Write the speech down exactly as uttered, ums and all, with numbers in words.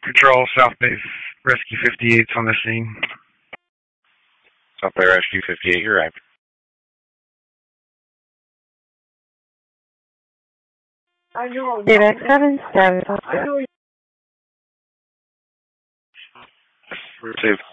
Patrol, South Bay Rescue fifty-eight's on the scene. South Bay Rescue fifty-eight, you're right. I know. David seven seven. I know. Save.